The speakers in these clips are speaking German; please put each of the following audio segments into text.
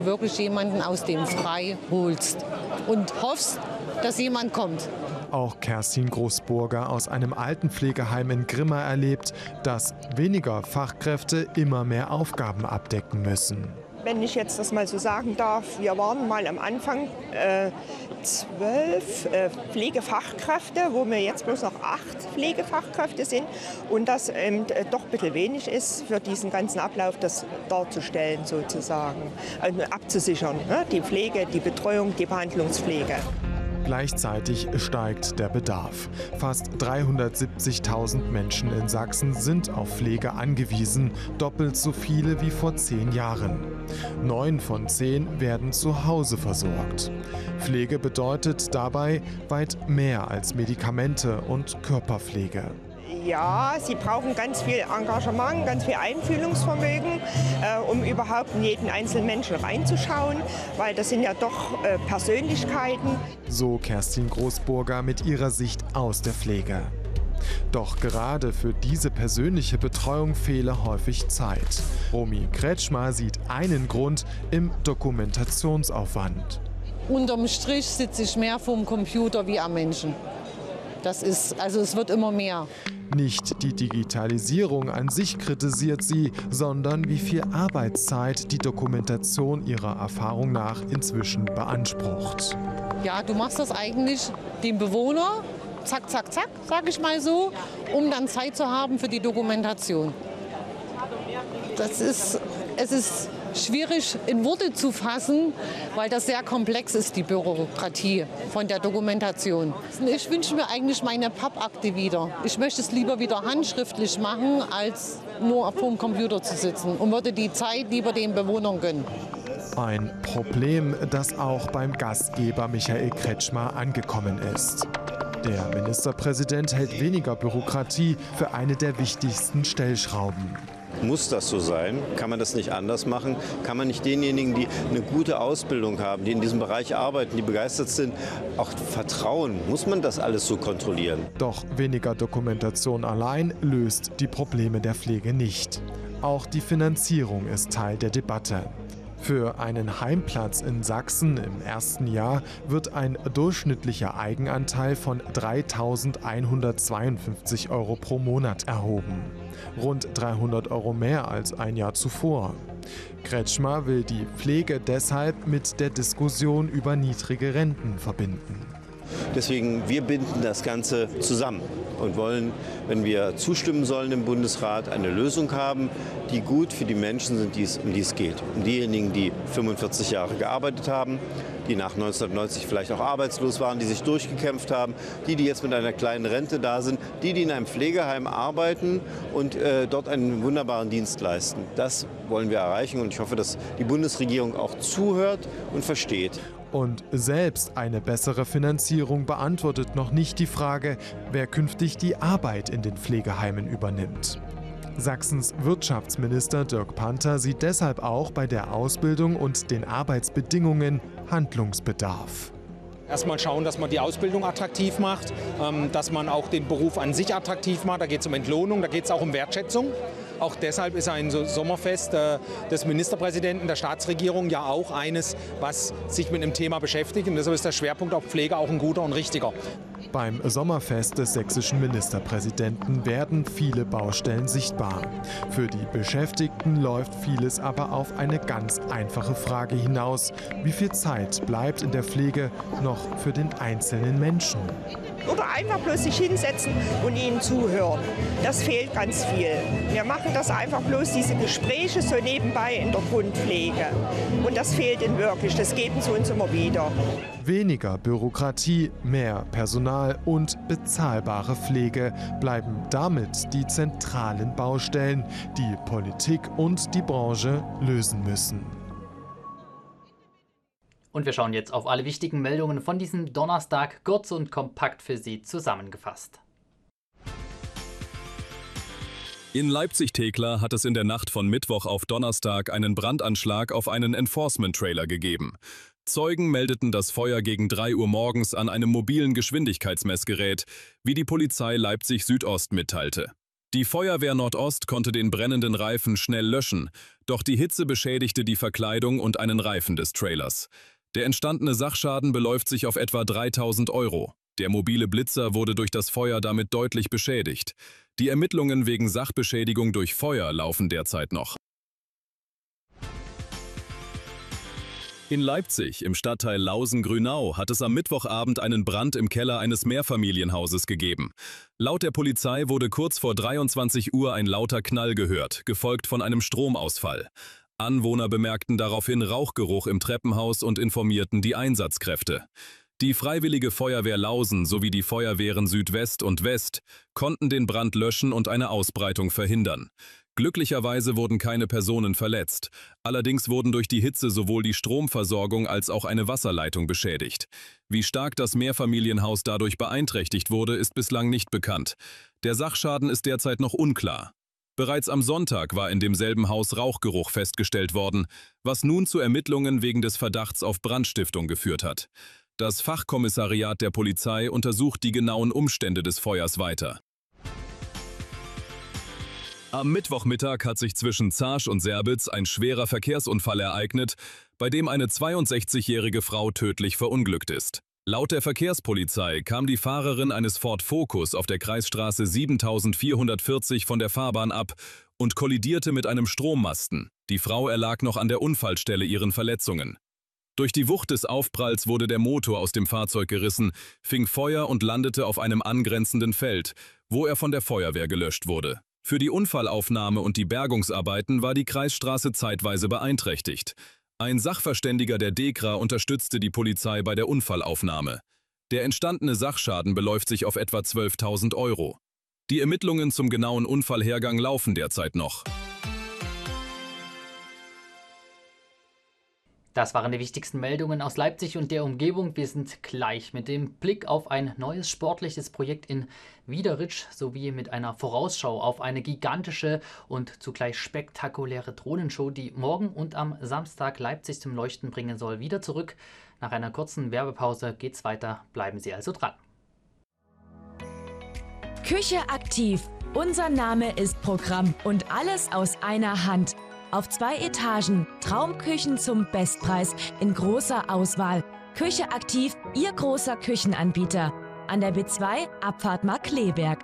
Wirklich jemanden aus dem Frei holst und hoffst, dass jemand kommt. Auch Kerstin Großburger aus einem Altenpflegeheim in Grimma erlebt, dass weniger Fachkräfte immer mehr Aufgaben abdecken müssen. Wenn ich jetzt das mal so sagen darf, wir waren mal am Anfang 12 Pflegefachkräfte, wo wir jetzt bloß noch 8 Pflegefachkräfte sind und das doch ein bisschen wenig ist, für diesen ganzen Ablauf das darzustellen sozusagen, also abzusichern, ne? Die Pflege, die Betreuung, die Behandlungspflege. Gleichzeitig steigt der Bedarf. Fast 370.000 Menschen in Sachsen sind auf Pflege angewiesen, doppelt so viele wie vor 10 Jahren. 9 von 10 werden zu Hause versorgt. Pflege bedeutet dabei weit mehr als Medikamente und Körperpflege. Ja, sie brauchen ganz viel Engagement, ganz viel Einfühlungsvermögen, um überhaupt in jeden einzelnen Menschen reinzuschauen, weil das sind ja doch Persönlichkeiten. So Kerstin Großburger mit ihrer Sicht aus der Pflege. Doch gerade für diese persönliche Betreuung fehle häufig Zeit. Romy Kretschmer sieht einen Grund im Dokumentationsaufwand. Unterm Strich sitze ich mehr vorm Computer wie am Menschen. Es wird immer mehr. Nicht die Digitalisierung an sich kritisiert sie, sondern wie viel Arbeitszeit die Dokumentation ihrer Erfahrung nach inzwischen beansprucht. Ja, du machst das eigentlich dem Bewohner, zack, zack, zack, sag ich mal so, um dann Zeit zu haben für die Dokumentation. Es ist schwierig in Worte zu fassen, weil das sehr komplex ist, die Bürokratie von der Dokumentation. Ich wünsche mir eigentlich meine Pappakte wieder. Ich möchte es lieber wieder handschriftlich machen, als nur vor dem Computer zu sitzen und würde die Zeit lieber den Bewohnern gönnen. Ein Problem, das auch beim Gastgeber Michael Kretschmer angekommen ist. Der Ministerpräsident hält weniger Bürokratie für eine der wichtigsten Stellschrauben. Muss das so sein? Kann man das nicht anders machen? Kann man nicht denjenigen, die eine gute Ausbildung haben, die in diesem Bereich arbeiten, die begeistert sind, auch vertrauen? Muss man das alles so kontrollieren? Doch weniger Dokumentation allein löst die Probleme der Pflege nicht. Auch die Finanzierung ist Teil der Debatte. Für einen Heimplatz in Sachsen im ersten Jahr wird ein durchschnittlicher Eigenanteil von 3.152 € pro Monat erhoben. Rund 300 € mehr als ein Jahr zuvor. Kretschmer will die Pflege deshalb mit der Diskussion über niedrige Renten verbinden. Deswegen, wir binden das Ganze zusammen und wollen, wenn wir zustimmen sollen im Bundesrat, eine Lösung haben, die gut für die Menschen sind, um die es geht. Um diejenigen, die 45 Jahre gearbeitet haben, die nach 1990 vielleicht auch arbeitslos waren, die sich durchgekämpft haben, die jetzt mit einer kleinen Rente da sind, die in einem Pflegeheim arbeiten und dort einen wunderbaren Dienst leisten. Das wollen wir erreichen und ich hoffe, dass die Bundesregierung auch zuhört und versteht. Und selbst eine bessere Finanzierung beantwortet noch nicht die Frage, wer künftig die Arbeit in den Pflegeheimen übernimmt. Sachsens Wirtschaftsminister Dirk Panther sieht deshalb auch bei der Ausbildung und den Arbeitsbedingungen Handlungsbedarf. Erstmal schauen, dass man die Ausbildung attraktiv macht, dass man auch den Beruf an sich attraktiv macht. Da geht es um Entlohnung, da geht es auch um Wertschätzung. Auch deshalb ist ein Sommerfest des Ministerpräsidenten, der Staatsregierung ja auch eines, was sich mit dem Thema beschäftigt. Und deshalb ist der Schwerpunkt auf Pflege auch ein guter und richtiger. Beim Sommerfest des sächsischen Ministerpräsidenten werden viele Baustellen sichtbar. Für die Beschäftigten läuft vieles aber auf eine ganz einfache Frage hinaus. Wie viel Zeit bleibt in der Pflege noch für den einzelnen Menschen? Oder einfach bloß sich hinsetzen und ihnen zuhören. Das fehlt ganz viel. Wir machen das einfach bloß, diese Gespräche so nebenbei in der Grundpflege. Und das fehlt ihnen wirklich, das geben sie uns immer wieder. Weniger Bürokratie, mehr Personal und bezahlbare Pflege bleiben damit die zentralen Baustellen, die Politik und die Branche lösen müssen. Und wir schauen jetzt auf alle wichtigen Meldungen von diesem Donnerstag, kurz und kompakt für Sie zusammengefasst. In Leipzig-Thekla hat es in der Nacht von Mittwoch auf Donnerstag einen Brandanschlag auf einen Enforcement-Trailer gegeben. Zeugen meldeten das Feuer gegen 3 Uhr morgens an einem mobilen Geschwindigkeitsmessgerät, wie die Polizei Leipzig Südost mitteilte. Die Feuerwehr Nordost konnte den brennenden Reifen schnell löschen, doch die Hitze beschädigte die Verkleidung und einen Reifen des Trailers. Der entstandene Sachschaden beläuft sich auf etwa 3.000 €. Der mobile Blitzer wurde durch das Feuer damit deutlich beschädigt. Die Ermittlungen wegen Sachbeschädigung durch Feuer laufen derzeit noch. In Leipzig, im Stadtteil Lausen-Grünau, hat es am Mittwochabend einen Brand im Keller eines Mehrfamilienhauses gegeben. Laut der Polizei wurde kurz vor 23 Uhr ein lauter Knall gehört, gefolgt von einem Stromausfall. Anwohner bemerkten daraufhin Rauchgeruch im Treppenhaus und informierten die Einsatzkräfte. Die Freiwillige Feuerwehr Lausen sowie die Feuerwehren Südwest und West konnten den Brand löschen und eine Ausbreitung verhindern. Glücklicherweise wurden keine Personen verletzt. Allerdings wurden durch die Hitze sowohl die Stromversorgung als auch eine Wasserleitung beschädigt. Wie stark das Mehrfamilienhaus dadurch beeinträchtigt wurde, ist bislang nicht bekannt. Der Sachschaden ist derzeit noch unklar. Bereits am Sonntag war in demselben Haus Rauchgeruch festgestellt worden, was nun zu Ermittlungen wegen des Verdachts auf Brandstiftung geführt hat. Das Fachkommissariat der Polizei untersucht die genauen Umstände des Feuers weiter. Am Mittwochmittag hat sich zwischen Zarsch und Serbitz ein schwerer Verkehrsunfall ereignet, bei dem eine 62-jährige Frau tödlich verunglückt ist. Laut der Verkehrspolizei kam die Fahrerin eines Ford Focus auf der Kreisstraße 7440 von der Fahrbahn ab und kollidierte mit einem Strommasten. Die Frau erlag noch an der Unfallstelle ihren Verletzungen. Durch die Wucht des Aufpralls wurde der Motor aus dem Fahrzeug gerissen, fing Feuer und landete auf einem angrenzenden Feld, wo er von der Feuerwehr gelöscht wurde. Für die Unfallaufnahme und die Bergungsarbeiten war die Kreisstraße zeitweise beeinträchtigt. Ein Sachverständiger der DEKRA unterstützte die Polizei bei der Unfallaufnahme. Der entstandene Sachschaden beläuft sich auf etwa 12.000 €. Die Ermittlungen zum genauen Unfallhergang laufen derzeit noch. Das waren die wichtigsten Meldungen aus Leipzig und der Umgebung. Wir sind gleich mit dem Blick auf ein neues sportliches Projekt in Wiederitsch sowie mit einer Vorausschau auf eine gigantische und zugleich spektakuläre Drohnenshow, die morgen und am Samstag Leipzig zum Leuchten bringen soll, wieder zurück. Nach einer kurzen Werbepause geht's weiter. Bleiben Sie also dran. Küche aktiv. Unser Name ist Programm und alles aus einer Hand. Auf 2 Etagen, Traumküchen zum Bestpreis in großer Auswahl. Küche aktiv, Ihr großer Küchenanbieter. An der B2, Abfahrt Markkleeberg.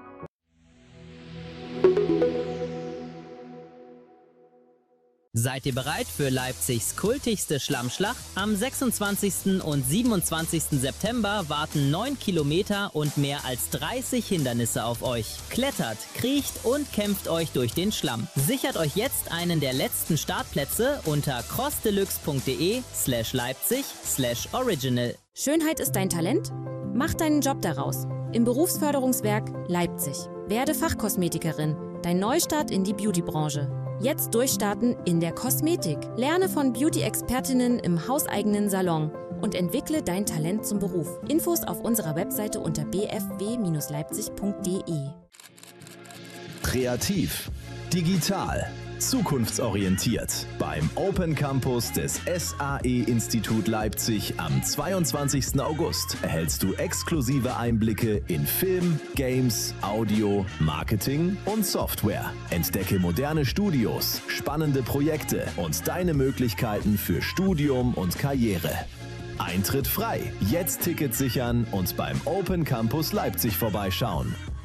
Seid ihr bereit für Leipzigs kultigste Schlammschlacht? Am 26. und 27. September warten 9 Kilometer und mehr als 30 Hindernisse auf euch. Klettert, kriecht und kämpft euch durch den Schlamm. Sichert euch jetzt einen der letzten Startplätze unter crossdeluxe.de/Leipzig/original. Schönheit ist dein Talent? Mach deinen Job daraus. Im Berufsförderungswerk Leipzig. Werde Fachkosmetikerin. Dein Neustart in die Beautybranche. Jetzt durchstarten in der Kosmetik. Lerne von Beauty-Expertinnen im hauseigenen Salon und entwickle dein Talent zum Beruf. Infos auf unserer Webseite unter bfw-leipzig.de. Kreativ, digital, zukunftsorientiert. Beim Open Campus des SAE-Institut Leipzig am 22. August erhältst du exklusive Einblicke in Film, Games, Audio, Marketing und Software. Entdecke moderne Studios, spannende Projekte und deine Möglichkeiten für Studium und Karriere. Eintritt frei. Jetzt Tickets sichern und beim Open Campus Leipzig vorbeischauen.